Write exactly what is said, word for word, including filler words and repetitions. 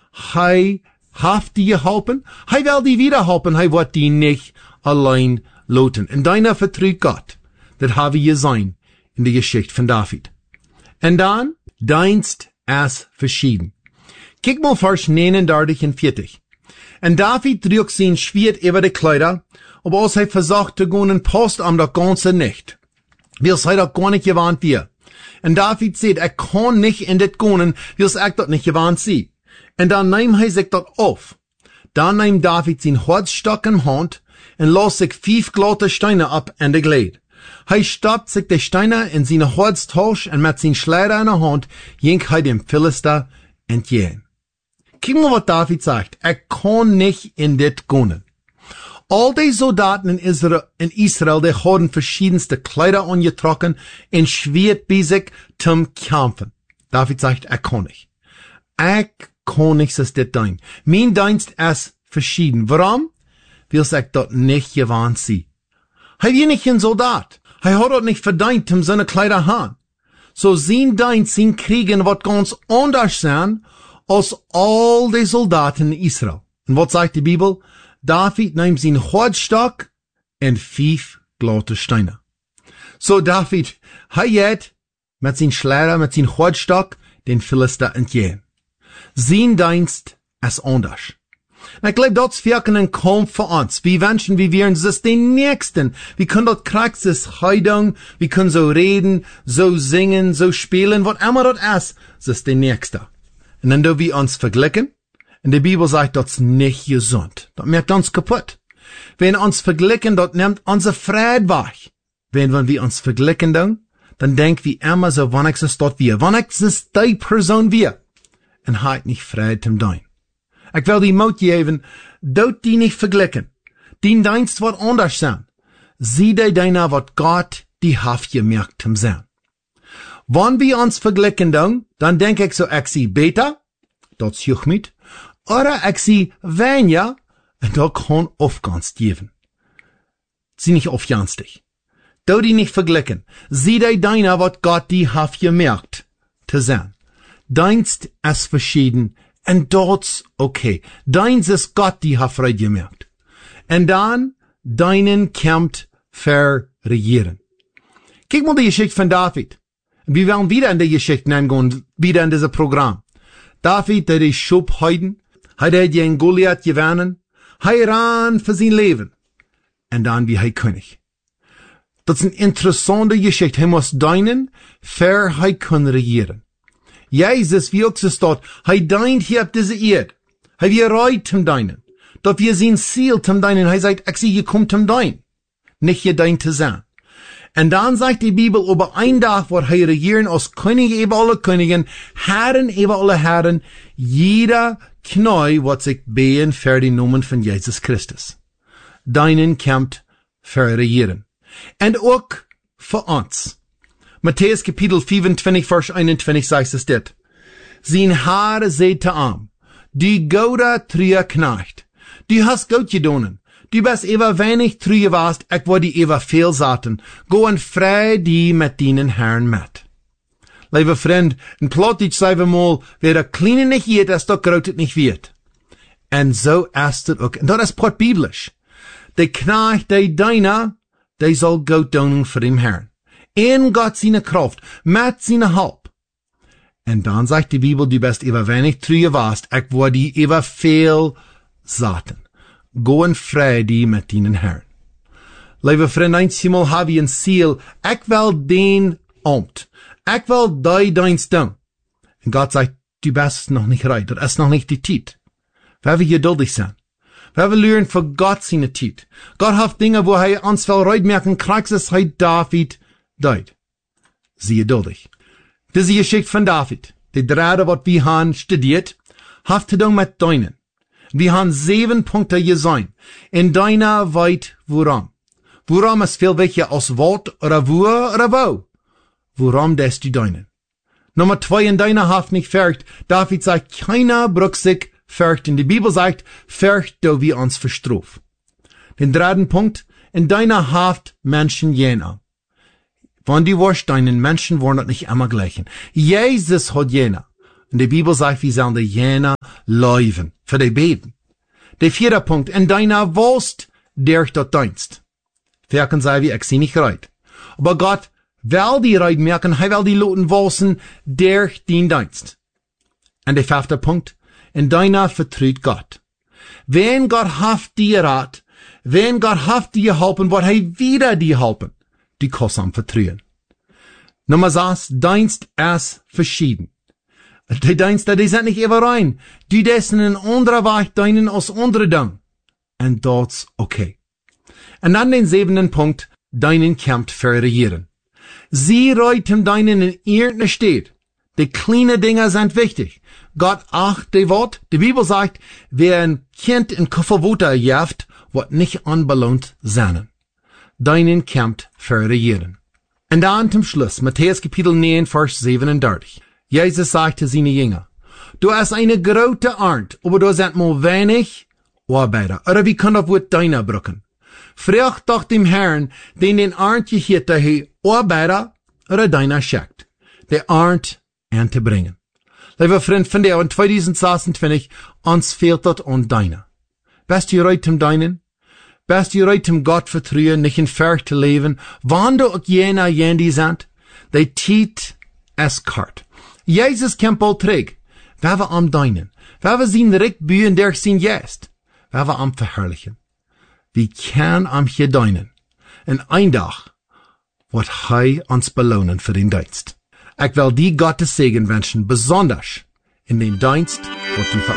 Hei haft die geholpen, hei will die wieder helpen, hei wird die nicht allein loten. Und deiner vertraut Gott. Das habe je sein in der Geschichte von David. Und dann, deinst es verschieden. Kijk mal Vers negenendertig und vierzig. Und David trug sein Schwert über die Kleider, aber als er versucht zu gehen in Post am der ganze Nacht. Wie es er doch gar nicht gewarnt wir. Und David sagt, er kann nicht in das gehen, wie es er dort nicht gewarnt sie. Und dann nimmt er sich dort auf. Dann nimmt David sein Holzstock in Hand und lässt sich fünf glatte Steine ab in der Gleit. Er stoppt sich die Steine in seine Holztasche und mit seinem Schleider in der Hand jenkt er dem Philister entgegen. Kiek mal, was David sagt. Er kann nicht in das gehen. All die Soldaten in Israel, in Israel, die haben verschiedenste Kleider angetroffen und Schwert bei sich zum Kämpfen. David sagt, er kann nicht. Er kann nicht, das das dein. Mein Dienst ist verschieden. Warum? Weil ich dort nicht gewarnt sie. Er ist nicht ein Soldat. Er hat dort nicht verdient, um seine Kleider haben. So sein Dienst, sein Kriegen wird ganz anders sein, als all die Soldaten in Israel. Und was sagt die Bibel? David nimmt sein Holzstock und fünf glatte Steine. So David, er geht mit sein Schleier, mit sein Holzstock den Philister entgegen. Sein Dienst ist anders. Und ich glaube, das wirken kaum für uns. Wir Menschen, wie wir sind den Nächsten. Wir können dort Praxis Heidung, wir können so reden, so singen, so spielen, was immer dort ist, das ist der Nächste. Und dann do wir uns vergleichen, und die Bibel sagt, das ist nicht gesund. Das macht uns kaputt. Wenn wir uns vergleichen, das nimmt unser Fried weg. Wenn, wenn wir uns vergleichen, dann, dann denken wir immer so, wann ich es dort wir, wann ich es die Person wir. Und halt nicht Fried zum Dein. Ich will die Mut geben, dort die nicht vergleichen. Die Dienst wird anders sein. Sieh dir deiner, was Gott die Haft gemerkt zum sein. Wenn wir uns vergleichen dann, dann denke ich so, ich sie besser, das juch mit, oder ich sie weniger, und da kann aufgans geben. Sie nicht aufganstig. Da die nicht vergleichen. Sieh dir deiner, was Gott die Haft gemerkt zu sein. Dienst ist verschieden, und dort okay. Deins ist Gott die Haft frei gemerkt. Und dann, deinen kämpft verregieren. Kiek mal die Geschichte von David. Wir werden wieder in die Geschichte hineingehen, wieder in dieses Programm. David, der die Schub heiden, hat er gegen Goliath gewonnen, er ran für sein Leben. Und dann wie er König. Das ist eine interessante Geschichte. Er muss deinen, für er können regieren. Jesus, wie auch es dort, er deint hier auf diese Erde. Er wir reit zum deinen. Dort wir sein Ziel zum deinen. Er sagt, ich sie gekommen zum dein. Nicht hier dein zu sein. Und dann sagt die Bibel, über ein Tag wird er regieren als König über alle Königen, Herren über alle Herren, jeder Knie wird sich behen für die Namen von Jesus Christus. Deinen kämpft für regieren. Und auch für uns. Matthäus Kapitel vierundzwanzig, Vers einundzwanzig sagt es dit. Sein Haare seht arm, die Gouda trüe knecht, die hast gut gedonen. Du bist ever wenig trüge warst, ich war die ever viel saten. Go en frei die mit deinen Herrn mit. Liebe Freund, in Plotitsch sagen wir mal, wer der Kleine nicht geht, das doch grotet nicht wird. Und so ist es auch. Und das ist Port biblisch. Der Knecht, der deiner, der soll gut donen für den Herrn. In Gott seine Kraft, mit seiner Halb. Und dann sagt die Bibel, du bist ever wenig trüge warst, ich war die ever viel saten. Go en frei die mit deinen Herrn. Liebe Freunde, einmal habe ich ein Ziel. Ich will den Amt. Ich will die Dienst tun. Und Gott sagt, du bist noch nicht reif. Das ist noch nicht die Zeit. Wir wollen geduldig sein. Wir wollen lernen für Gott seine Zeit. Gott hat Dinge, wo er uns will reut merken, kriegst es heute David deut. Sie geduldig. Diese Geschichte von David, die Drade, was wir haben studiert, hat zu tun mit deinen. Wir haben sieben Punkte gesehen. In deiner weit woran. Woran ist viel wichtiger als Wort oder wo oder wo. Woran des du deinen. Nummer zwei, in deiner Haft nicht fürcht. David sagt, keiner brucht sich fürcht. Und die Bibel sagt, fürcht, do wir uns verstruf. Den dritten Punkt, in deiner Haft Menschen jener. Wenn du warst, deinen Menschen wollen das nicht immer gleichen. Jesus hat jener. Und die Bibel sagt, wir sollen die jene leuven, für die beten. Der vierte Punkt, in deiner Wurst, der ich dort dienst. Werken sei wie, ich sie nicht reit. Aber Gott will die reit merken, er will die Leuten wissen, der ich den dienst. Und der fünfte Punkt, in deiner vertraut Gott. Wenn Gott haft dir rat, wenn Gott haft dir helfen, wird er wieder dir helfen. Die kostsam vertrauen. Nummer sechs, Dienst ist verschieden. Die Dienste, die sind nicht überein. Die dessen in anderer Weg deinen als andere Ding. Und that's okay. Und dann den siebenten Punkt, deinen kämpft für regieren. Sie reiten deinen in irgendeiner Stadt. Die kleinen Dinge sind wichtig. Gott acht die Wort. Die Bibel sagt, wer ein Kind in Kufferwuter jäft, wird nicht unbelohnt sein. Deinen kämpft für regieren. Und dann zum Schluss, Matthäus Kapitel neun, Vers siebenunddreißig. Jesus sagte seine Jünger, du hast eine große Ernte, aber du sind nur wenig Arbeiter. Oder wie kann das Wort deiner brücken? Frag doch dem Herrn, den den Ernte hier daher Arbeiter oder deiner schickt, der Ernte anzubringen. Lieber Freund, von der in zwanzig sechsundzwanzig, uns fehlt das an deiner. Bist du bereit zum deinen? Bist du bereit zum Gott vertrauen, nicht in Furcht zu leben, wann du auch jener jendi sind? Die Zeit ist kort. Jesus kommt bald zurück. Wer wir am deinen? Wer wir sein Rechtbühen durch sein Jest? Wer wir am verherrlichen? Wie kann am hier deinen? Und ein Tag wird er uns belohnen für den Dienst. Ich will die Gottes Segen wünschen, besonders in den Dienst, was du